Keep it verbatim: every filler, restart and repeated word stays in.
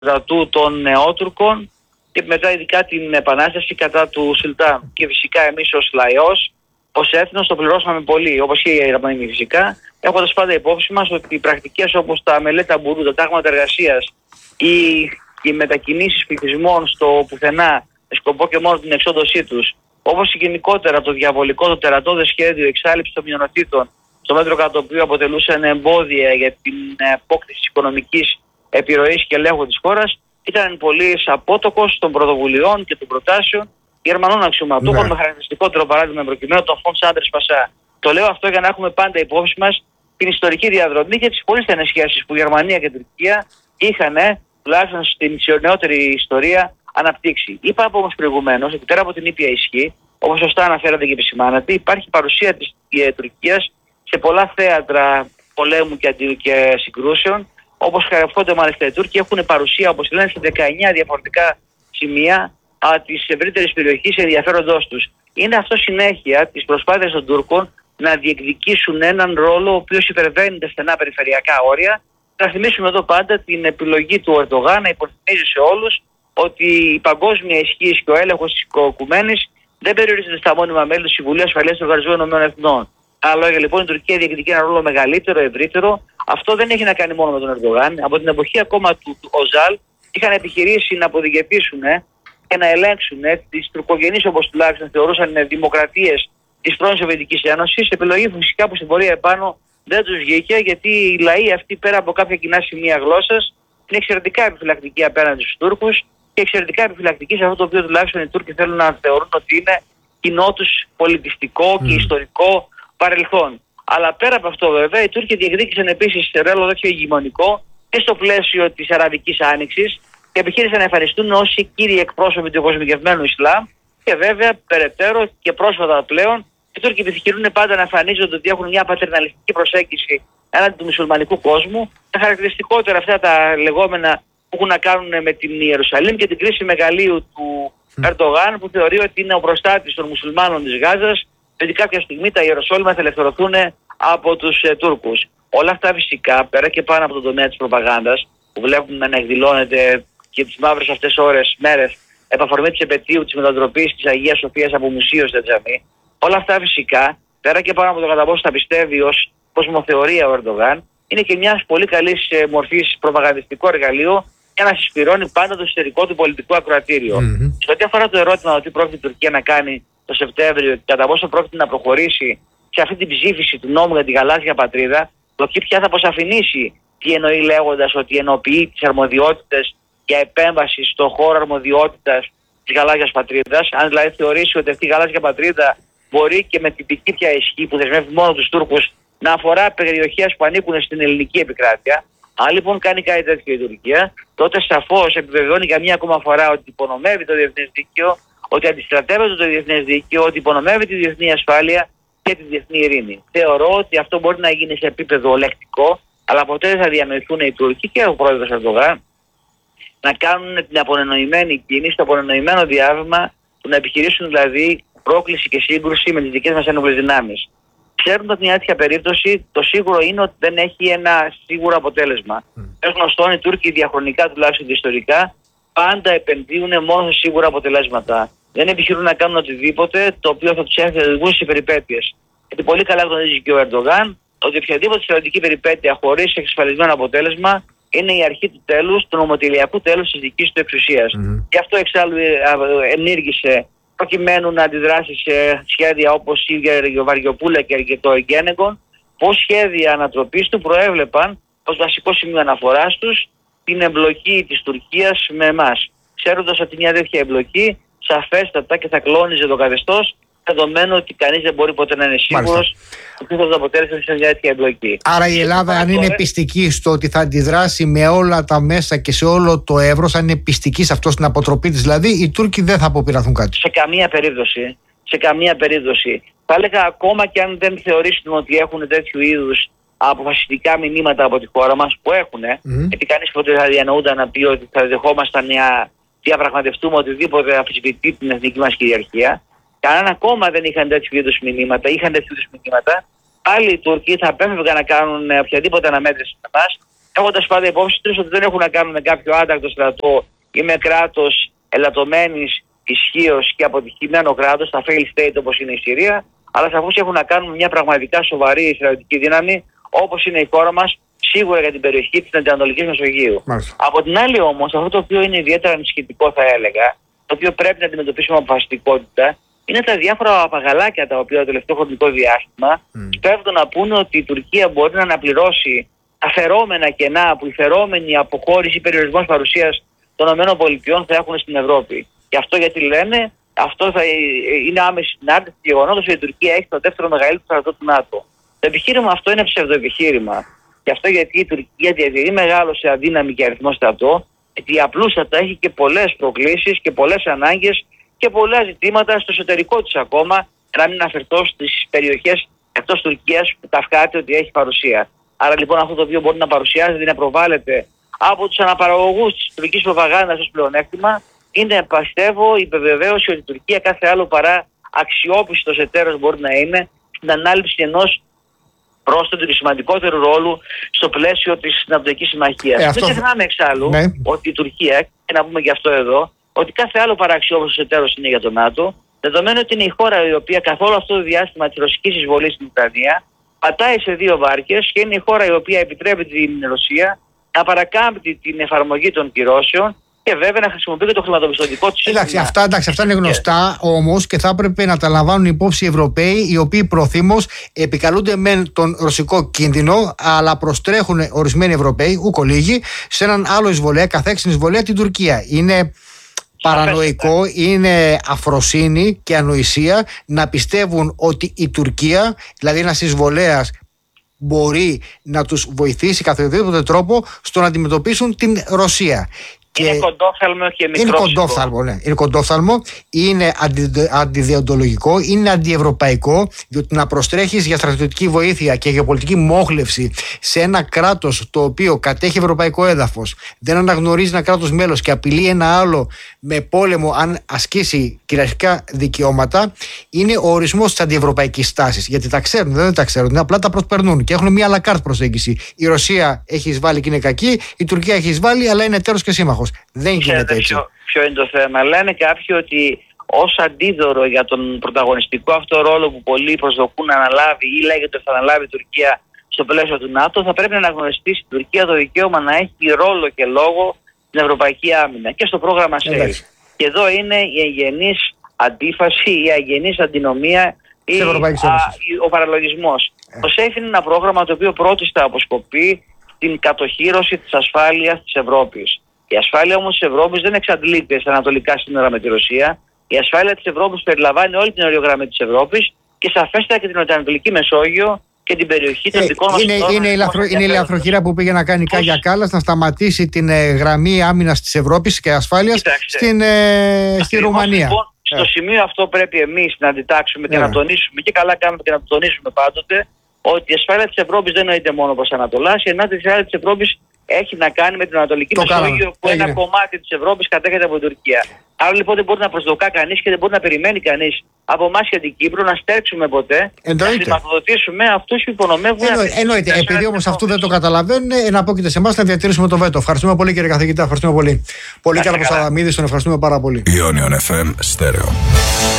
στρατού των Νεότουρκων και μετά ειδικά την επανάσταση κατά του Σουλτάνου. Και φυσικά εμείς ως λαός, ως έθνος το πληρώσαμε πολύ, όπως και οι Γερμανοί φυσικά, έχοντας πάντα υπόψη μας ότι οι πρακτικές όπως τα μελέτα μπουρού, τα τάγματα εργασίας ή οι μετακινήσεις πληθυσμών στο πουθενά με σκοπό και μόνο την εξόντωσή τους, όπως και γενικότερα το διαβολικό, το τερατώδες σχέδιο εξάλληψης των μειονοτήτων, στο μέτρο κατά το οποίο αποτελούσαν εμπόδια για την απόκτηση της οικονομικής επιρροής και ελέγχου της χώρας, ήταν πολύ απότοκος των πρωτοβουλειών και των προτάσεων Γερμανών αξιωματούχων, ναι. με χαρακτηριστικότερο παράδειγμα προκειμένου τον Φον Σάντερς Πασά. Το λέω αυτό για να έχουμε πάντα υπόψη μας την ιστορική διαδρομή και τις πολύ στενές σχέσεις που η Γερμανία και η Τουρκία είχαν, τουλάχιστον στην νεότερη ιστορία, αναπτύξει. Είπα όμως προηγουμένως ότι πέρα από την ήπια ισχύ, όπως σωστά αναφέρατε και επισημάνατε, υπάρχει παρουσία της ε, Τουρκίας σε πολλά θέατρα πολέμου και, αντι... και συγκρούσεων. Όπως χαρακτηρίζονται μάλιστα οι Τούρκοι, έχουν παρουσία, όπως λένε, σε δεκαεννιά διαφορετικά σημεία της ευρύτερης περιοχής ενδιαφέροντός τους. Είναι αυτό συνέχεια της προσπάθειας των Τούρκων να διεκδικήσουν έναν ρόλο ο οποίος υπερβαίνει τα στενά περιφερειακά όρια. Θα θυμίσουμε εδώ πάντα την επιλογή του Ερντογάν να υποθυμίζει σε όλους ότι η παγκόσμια ισχύ και ο έλεγχος της οικοκουμένης δεν περιορίζεται στα μόνιμα μέλη του Συμβουλίου Ασφαλείας του Οργανισμού Ηνωμένων Εθνών. Άλλα λόγια, λοιπόν, η Τουρκία διεκδικεί ένα ρόλο μεγαλύτερο, ευρύτερο. Αυτό δεν έχει να κάνει μόνο με τον Ερντογάν. Από την εποχή ακόμα του, του Οζάλ είχαν επιχειρήσει να αποδικαιπίσουν ε, και να ελέγξουν ε, τις τουρκογενείς, όπως τουλάχιστον θεωρούσαν ε, δημοκρατίες της πρώην Σοβιετικής Ένωσης. Επιλογή φυσικά που στην πορεία επάνω δεν τους βγήκε, γιατί οι λαοί αυτοί πέρα από κάποια κοινά σημεία γλώσσας είναι εξαιρετικά επιφυλακτικοί απέναντι στους Τούρκους και εξαιρετικά επιφυλακτικοί σε αυτό το οποίο τουλάχιστον οι Τούρκοι θέλουν να θεωρούν ότι είναι κοινό τους πολιτιστικό και mm. ιστορικό παρελθόν. Αλλά πέρα από αυτό, βέβαια, οι Τούρκοι διεκδίκησαν επίσης ρόλο τέτοιο ηγεμονικό και στο πλαίσιο της Αραβικής Άνοιξης και επιχείρησαν να εμφανιστούν ως οι κύριοι εκπρόσωποι του κοσμικευμένου Ισλάμ. Και βέβαια, περαιτέρω και πρόσφατα πλέον, οι Τούρκοι επιχειρούν πάντα να εμφανίζονται ότι έχουν μια πατερναλιστική προσέγγιση έναντι του μουσουλμανικού κόσμου. Τα χαρακτηριστικότερα αυτά τα λεγόμενα που έχουν να κάνουν με την Ιερουσαλήμ και την κρίση μεγαλείου του mm. Ερντογάν, που θεωρεί ότι είναι ο προστάτης των μουσουλμάνων της Γάζας, ότι κάποια στιγμή τα Ιεροσόλυμα θα ελευθερωθούν από τους ε, Τούρκους. Όλα αυτά φυσικά, πέρα και πάνω από τον τομέα της προπαγάνδας, που βλέπουμε να εκδηλώνεται και τις μαύρες αυτές ώρες, μέρες, επ' αφορμή της επετείου της μετατροπής της Αγίας Σοφίας από μουσείο σε τζαμί. Όλα αυτά φυσικά, πέρα και πάνω από το κατά πόσο τα πιστεύει ως κοσμοθεωρία ο Ερντογάν, είναι και μια πολύ καλή ε, μορφή προπαγανδιστικό εργαλείο για να συσπηρώνει πάντα το εσωτερικό του πολιτικό ακροατήριο. Mm-hmm. Σε ό,τι αφορά το ερώτημα ότι πρόκειται η Τουρκία να κάνει το Σεπτέμβριο και κατά πόσο πρόκειται να προχωρήσει σε αυτή την ψήφιση του νόμου για τη γαλάζια πατρίδα, το ΚΙΠ πια θα αποσαφηνίσει τι εννοεί λέγοντας ότι ενοποιεί τις αρμοδιότητες για επέμβαση στον χώρο αρμοδιότητας της γαλάζιας πατρίδας. Αν δηλαδή θεωρήσει ότι αυτή η γαλάζια πατρίδα μπορεί και με τυπική πια ισχύ που δεσμεύει μόνο τους Τούρκους να αφορά περιοχές που ανήκουν στην ελληνική επικράτεια. Αν λοιπόν κάνει κάτι τέτοιο η Τουρκία, τότε σαφώς επιβεβαιώνει για μία ακόμα φορά ότι υπονομεύει το διεθνές δίκαιο, ότι αντιστρατεύεται το διεθνές δίκαιο, ότι υπονομεύει τη διεθνή ασφάλεια και τη διεθνή ειρήνη. Θεωρώ ότι αυτό μπορεί να γίνει σε επίπεδο λεκτικό, αλλά ποτέ δεν θα διανοηθούν οι Τούρκοι και ο πρόεδρος Ερντογάν να κάνουν την απονενοημένη κίνηση, το απονενοημένο διάβημα, του να επιχειρήσουν δηλαδή πρόκληση και σύγκρουση με τις δικές μας ένοπλες δυνάμεις. Ξέρουν ότι μια τέτοια περίπτωση το σίγουρο είναι ότι δεν έχει ένα σίγουρο αποτέλεσμα. Mm. Ως γνωστόν, οι Τούρκοι διαχρονικά τουλάχιστον και ιστορικά πάντα επενδύουν μόνο σε σίγουρα αποτελέσματα. Δεν επιχειρούν να κάνουν οτιδήποτε το οποίο θα τους οδηγούν σε περιπέτειες. Γιατί πολύ καλά γνωρίζει και ο Ερντογάν ότι οποιαδήποτε στρατιωτική περιπέτεια χωρίς εξασφαλισμένο αποτέλεσμα είναι η αρχή του τέλους, του νομοτελειακού τέλους της δικής του εξουσίας. Mm. Γι' αυτό εξάλλου ενήργησε προκειμένου να αντιδράσει σε σχέδια όπως η Βαριοπούλα και το Εγκένεγκον, πως σχέδια ανατροπής του προέβλεπαν ως βασικό σημείο αναφοράς τους την εμπλοκή της Τουρκίας με εμάς. Ξέροντας ότι μια τέτοια εμπλοκή σαφέστατα και θα κλώνιζε το καθεστώς, δεδομένου ότι κανείς δεν μπορεί ποτέ να είναι σίγουρος ότι θα το αποτέλεσε σε μια τέτοια εμπλοκή. Άρα η Ελλάδα, αν είναι πιστική στο ότι θα αντιδράσει με όλα τα μέσα και σε όλο το εύρος, αν είναι πιστική σε αυτό στην αποτροπή της, δηλαδή οι Τούρκοι δεν θα αποπειραθούν κάτι. Σε καμία περίπτωση. Σε καμία περίπτωση. Θα έλεγα ακόμα και αν δεν θεωρήσουν ότι έχουν τέτοιου είδους αποφασιστικά μηνύματα από τη χώρα μας, που έχουν, mm. γιατί κανείς ποτέ θα διανοούνταν να πει ότι θα δεχόμασταν να διαπραγματευτούμε οτιδήποτε αμφισβητεί την εθνική μας κυριαρχία. Και αν ακόμα δεν είχαν τέτοιου είδους μηνύματα, είχαν τέτοιου είδους μηνύματα, πάλι οι Τούρκοι θα απέφευγαν να κάνουν οποιαδήποτε αναμέτρηση με εμάς, έχοντας πάντα υπόψη τους ότι δεν έχουν να κάνουν με κάποιο άτακτο στρατό ή με κράτος ελαττωμένης ισχύως και αποτυχημένο κράτος, τα fail state όπως είναι η Συρία, αλλά σαφώς έχουν να κάνουν μια πραγματικά σοβαρή στρατιωτική δύναμη όπως είναι η χώρα μας, σίγουρα για την περιοχή της Ανατολικής Μεσογείου. Μάλιστα. Από την άλλη όμως, αυτό το οποίο είναι ιδιαίτερα ανησυχητικό θα έλεγα, το οποίο πρέπει να αντιμετωπίσουμε με αποφασιστικότητα, είναι τα διάφορα παγαλάκια τα οποία το τελευταίο χρονικό διάστημα mm. πέφτουν να πούνε ότι η Τουρκία μπορεί να αναπληρώσει τα φερόμενα κενά που η φερόμενη αποχώρηση ή περιορισμός παρουσίας των ΗΠΑ θα έχουν στην Ευρώπη. Και αυτό γιατί λένε, αυτό θα είναι άμεση συνάρτηση του γεγονότος ότι η Τουρκία έχει το δεύτερο μεγαλύτερο στρατό του ΝΑΤΟ. Το επιχείρημα αυτό είναι ψευδοεπιχείρημα. Και αυτό γιατί η Τουρκία διατηρεί μεγάλο σε αδύναμη και αριθμό στρατό, γιατί απλούστατα έχει και πολλές προκλήσεις και πολλές ανάγκες και πολλά ζητήματα στο εσωτερικό της ακόμα, να μην αναφερθώ στις περιοχές εκτός Τουρκίας που ταυκάται ότι έχει παρουσία. Άρα λοιπόν αυτό το οποίο μπορεί να παρουσιάζεται, να προβάλλεται από τους αναπαραγωγούς της τουρκικής προπαγάνδας ως πλεονέκτημα, είναι, πιστεύω, η επιβεβαίωση ότι η Τουρκία κάθε άλλο παρά αξιόπιστος εταίρος μπορεί να είναι στην ανάληψη ενός πρόσθετου και σημαντικότερου ρόλου στο πλαίσιο της Νατοικής Συμμαχίας. Ε, αυτό... Δεν ξεχνάμε εξάλλου ναι. ότι η Τουρκία, και να πούμε και αυτό εδώ, ότι κάθε άλλο παρά αξιόπιστος εταίρος είναι για το ΝΑΤΟ, δεδομένου ότι είναι η χώρα η οποία καθ' όλο αυτό το διάστημα της ρωσικής εισβολής στην Ουκρανία πατάει σε δύο βάρκες και είναι η χώρα η οποία επιτρέπει την Ρωσία να παρακάμπτει την εφαρμογή των κυρώσεων και βέβαια να χρησιμοποιεί και το χρηματοπιστωτικό της. Εντάξει, αυτά, εντάξει, αυτά είναι γνωστά όμως και θα έπρεπε να τα λαμβάνουν υπόψη οι Ευρωπαίοι, οι οποίοι προθήμως επικαλούνται με τον ρωσικό κίνδυνο, αλλά προστρέχουν ορισμένοι Ευρωπαίοι, ούκο λίγοι, σε έναν άλλο εισβολέα, καθέξιν εισβολέα, την Τουρκία. Είναι παρανοϊκό, είναι αφροσύνη και ανοησία να πιστεύουν ότι η Τουρκία, δηλαδή ένας εισβολέας, μπορεί να τους βοηθήσει καθ' οποιοδήποτε τρόπο στο να αντιμετωπίσουν την Ρωσία. Και είναι κοντόφθαλμο και μικρό. Είναι κοντόφθαλμο, ναι. Είναι κοντόφθαλμο, είναι αντι, αντιδιοντολογικό, είναι αντιευρωπαϊκό, διότι να προστρέχεις για στρατιωτική βοήθεια και γεωπολιτική μόχλευση σε ένα κράτος το οποίο κατέχει ευρωπαϊκό έδαφος, δεν αναγνωρίζει ένα κράτος μέλος και απειλεί ένα άλλο με πόλεμο αν ασκήσει κυριαρχικά δικαιώματα, είναι ο ορισμός της αντιευρωπαϊκής στάσης. Γιατί τα ξέρουν, δεν τα ξέρουν, απλά τα προσπερνούν και έχουν μια à la carte προσέγγιση. Η Ρωσία έχει εισβάλει και είναι κακή, η Τουρκία έχει εισβάλει, αλλά είναι εταίρος και σύμμαχος. Δεν γίνεται έτσι. Ποιο, ποιο είναι το θέμα? Λένε κάποιοι ότι ως αντίδωρο για τον πρωταγωνιστικό αυτό ρόλο που πολλοί προσδοκούν να αναλάβει ή λέγεται ότι θα αναλάβει η Τουρκία στο πλαίσιο του ΝΑΤΟ, θα πρέπει να αναγνωριστεί στην Τουρκία το δικαίωμα να έχει ρόλο και λόγο στην Ευρωπαϊκή Άμυνα και στο πρόγραμμα ΣΕΙ. Και εδώ είναι η εγγενής αντίφαση, η εγγενής αντινομία ή α, ο παραλογισμός. Ε. Το ΣΕΙ είναι ένα πρόγραμμα το οποίο πρώτιστα αποσκοπεί την κατοχύρωση της ασφάλειας της Ευρώπης. Η ασφάλεια όμως της Ευρώπης δεν εξαντλείται στα ανατολικά σύνορα με τη Ρωσία. Η ασφάλεια της Ευρώπης περιλαμβάνει όλη την οριογραμμή της Ευρώπης και σαφέστατα και την Νοτιοανατολική Μεσόγειο και την περιοχή των ε, δικών μας είναι, είναι, είναι, η λαθρο, είναι η λαθροχειρά που πήγε να κάνει Κάγια Κάλλας να σταματήσει την ε, γραμμή άμυνας της Ευρώπης και ασφάλειας στην, ε, στη Ρουμανία. Λοιπόν, ε. Στο σημείο αυτό πρέπει εμείς να αντιτάξουμε και ε. να τονίσουμε, και καλά κάνουμε και να το τονίσουμε πάντοτε, ότι η ασφάλεια της Ευρώπης δεν νοείται μόνο προς Ανατολάς, η ενάντια της ασφάλεια της Ευρώπης έχει να κάνει με την Ανατολική Μεσόγειο, που ένα κομμάτι της Ευρώπης κατέχεται από την Τουρκία. Άρα λοιπόν δεν μπορεί να προσδοκά κανείς και δεν μπορεί να περιμένει κανείς από εμάς και την Κύπρο να στέρξουμε ποτέ, εννοείται, να χρηματοδοτήσουμε αυτούς που υπονομεύουν. Εννοείται, εννοείται. Επειδή όμως αυτό δεν το καταλαβαίνουν, εναπόκειται σε εμάς να διατηρήσουμε το βέτο. Ευχαριστούμε πολύ, κύριε καθηγητά. Ευχαριστούμε πολύ. Πολύ καλά, Σαλαμίδη, τον ευχαριστούμε πάρα πολύ. Ionion εφ εμ Stereo.